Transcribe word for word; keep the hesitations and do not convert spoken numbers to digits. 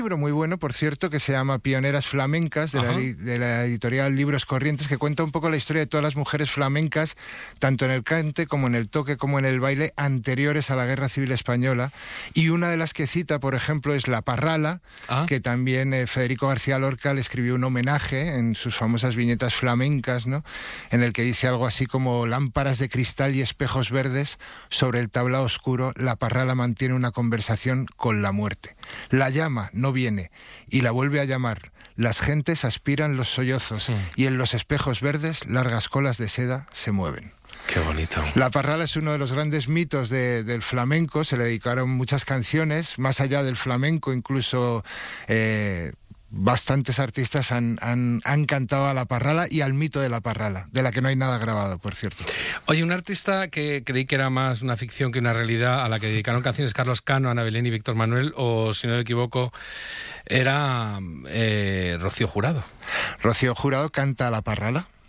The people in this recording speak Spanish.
libro muy bueno, por cierto, que se llama Pioneras Flamencas, de la, de la editorial Libros Corrientes, que cuenta un poco la historia de todas las mujeres flamencas, tanto en el cante como en el toque como en el baile, anteriores a la Guerra Civil Española. Y una de las que cita, por ejemplo, es La Parrala, ¿Ah? que también eh, Federico García Lorca le escribió un homenaje en sus famosas viñetas flamencas, ¿no?, en el que dice algo así como: lámparas de cristal y espejos verdes sobre el tablao oscuro, la Parrala mantiene una conversación con la muerte. La llama, no viene, y la vuelve a llamar. Las gentes aspiran los sollozos, mm. y en los espejos verdes largas colas de seda se mueven. Qué bonito. La Parrala es uno de los grandes mitos de, del flamenco. Se le dedicaron muchas canciones, más allá del flamenco, incluso eh, bastantes artistas han, han, han cantado a la Parrala y al mito de la Parrala, de la que no hay nada grabado, por cierto. Oye, un artista que creí que era más una ficción que una realidad, a la que dedicaron canciones Carlos Cano, Ana Belén y Víctor Manuel, o si no me equivoco, era eh, Rocío Jurado. Rocío Jurado canta a la Parrala.